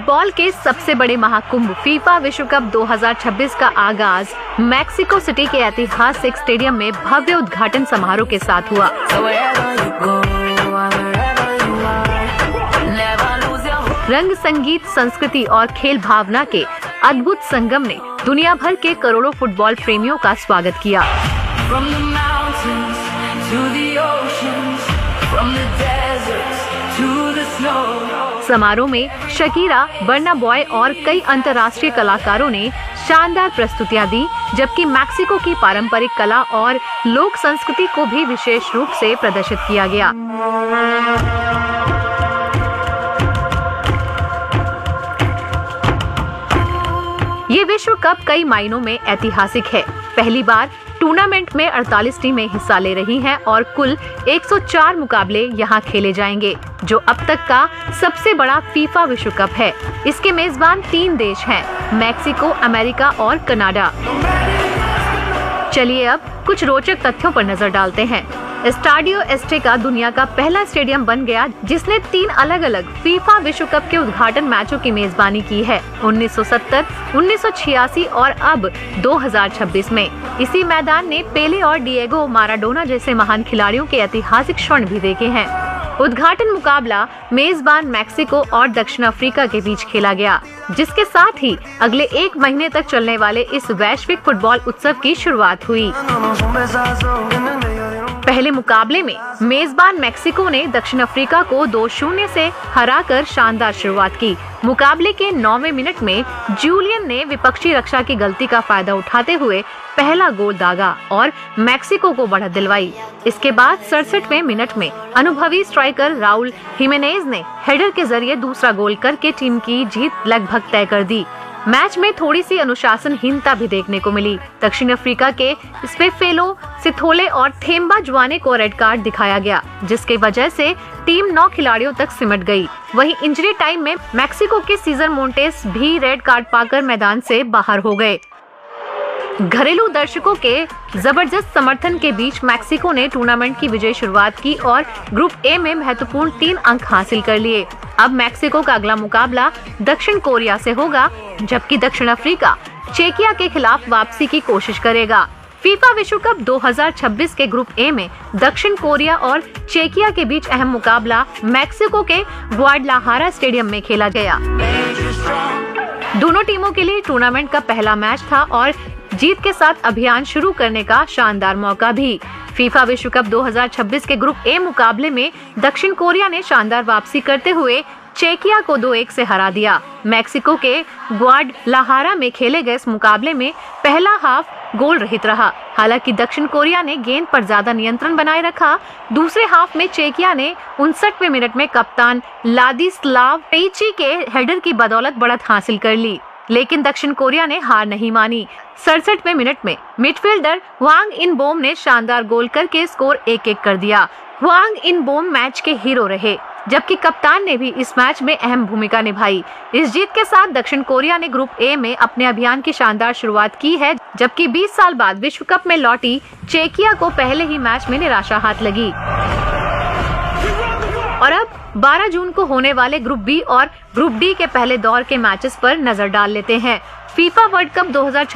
Football के सबसे बड़े महाकुंभ फीफा विश्व कप 2026 का आगाज मैक्सिको सिटी के ऐतिहासिक स्टेडियम में भव्य उद्घाटन समारोह के साथ हुआ। रंग, संगीत, संस्कृति और खेल भावना के अद्भुत संगम ने दुनिया भर के करोड़ों फुटबॉल प्रेमियों का स्वागत किया। समारोह में शकीरा, बर्ना बॉय और कई अंतर्राष्ट्रीय कलाकारों ने शानदार प्रस्तुतियां दी, जबकि मैक्सिको की पारंपरिक कला और लोक संस्कृति को भी विशेष रूप से प्रदर्शित किया गया। ये विश्व कप कई मायनों में ऐतिहासिक है। पहली बार टूर्नामेंट में 48 टीमें हिस्सा ले रही हैं और कुल 104 मुकाबले यहां खेले जाएंगे, जो अब तक का सबसे बड़ा फीफा विश्व कप है। इसके मेजबान 3 देश हैं, मैक्सिको, अमेरिका और कनाडा। चलिए अब कुछ रोचक तथ्यों पर नजर डालते हैं। स्टाडियो एस्टेका दुनिया का पहला स्टेडियम बन गया जिसने 3 अलग-अलग फीफा विश्व कप के उद्घाटन मैचों की मेजबानी की है, 1970, 1986 और अब 2026 में। इसी मैदान ने पेले और डिएगो माराडोना जैसे महान खिलाड़ियों के ऐतिहासिक क्षण भी देखे हैं। उद्घाटन मुकाबला मेजबान मैक्सिको और दक्षिण अफ्रीका के बीच खेला गया, जिसके साथ ही अगले 1 महीने तक चलने वाले इस वैश्विक फुटबॉल उत्सव की शुरुआत हुई। पहले मुकाबले में मेजबान मैक्सिको ने दक्षिण अफ्रीका को 2-0 से हराकर शानदार शुरुआत की। मुकाबले के 9वें मिनट में जूलियन ने विपक्षी रक्षा की गलती का फायदा उठाते हुए पहला गोल दागा और मैक्सिको को बढ़त दिलवाई। इसके बाद 67वें मिनट में अनुभवी स्ट्राइकर राउल हिमेनेज ने हेडर के जरिए दूसरा गोल करके टीम की जीत लगभग तय कर दी। मैच में थोड़ी सी अनुशासनहीनता भी देखने को मिली। दक्षिण अफ्रीका के स्पेफेलो, सिथोले और थेम्बा जुआने को रेड कार्ड दिखाया गया, जिसकी वजह से टीम 9 खिलाड़ियों तक सिमट गई। वहीं इंजरी टाइम में मैक्सिको के सीजर मोंटेस भी रेड कार्ड पाकर मैदान से बाहर हो गए। घरेलू दर्शकों के जबरदस्त समर्थन के बीच मैक्सिको ने टूर्नामेंट की विजयी शुरुआत की और ग्रुप ए में महत्वपूर्ण 3 अंक हासिल कर लिए। अब मैक्सिको का अगला मुकाबला दक्षिण कोरिया से होगा, जबकि दक्षिण अफ्रीका चेकिया के खिलाफ वापसी की कोशिश करेगा। फीफा विश्व कप 2026 के ग्रुप ए में दक्षिण कोरिया और चेकिया के बीच अहम मुकाबला मैक्सिको के ग्वाडलाहारा स्टेडियम में खेला गया। दोनों टीमों के लिए टूर्नामेंट का पहला मैच था और जीत के साथ अभियान शुरू करने का शानदार मौका भी। फीफा विश्व कप 2026 के ग्रुप ए मुकाबले में दक्षिण कोरिया ने शानदार वापसी करते हुए चेकिया को 2-1 से हरा दिया। मैक्सिको के ग्वाडलाहारा में खेले गए इस मुकाबले में पहला हाफ गोल रहित रहा। हालांकि दक्षिण कोरिया ने गेंद पर ज्यादा नियंत्रण बनाए रखा। दूसरे हाफ में चेकिया ने 59वें मिनट में कप्तान लादिस्लाव टेइची के हेडर की बदौलत बढ़त हासिल कर ली, लेकिन दक्षिण कोरिया ने हार नहीं मानी। 67वें मिनट में मिडफील्डर वांग इन बोम ने शानदार गोल करके स्कोर 1-1 कर दिया। वांग इन बोम मैच के हीरो रहे, जबकि कप्तान ने भी इस मैच में अहम भूमिका निभाई। इस जीत के साथ दक्षिण कोरिया ने ग्रुप ए में अपने अभियान की शानदार शुरुआत की है, जबकि 20 साल बाद विश्व कप में लौटी चेकिया को पहले ही मैच में निराशा हाथ लगी। और अब 12 जून को होने वाले ग्रुप बी और ग्रुप डी के पहले दौर के मैचेस पर नजर डाल लेते हैं। FIFA world cup 2026